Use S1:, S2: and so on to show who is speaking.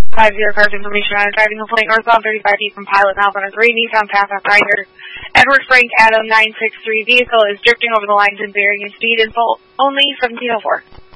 S1: 50 cars information on a driving complaint northbound 35 feet from Pilot Mouth on a gray Nissan Pathfinder Rider. Edward Frank Adam 963 vehicle is drifting over the line and varying in speed and full only 1704.